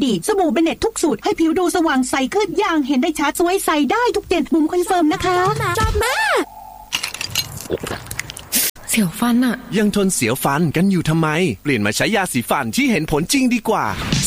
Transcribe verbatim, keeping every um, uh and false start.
สบู่เบเน็ตทุกสูตรให้ผิวดูสว่างใสขึ้นอย่างเห็นได้ชัดสวยใสได้ทุกเดือนบุ๋มคอนเฟิร์มนะคะชอบมากเสียวฟันอะยังทนเสียวฟันกันอยู่ทำไมเปลี่ยนมาใช้ยาสีฟันที่เห็นผลจริงดีกว่า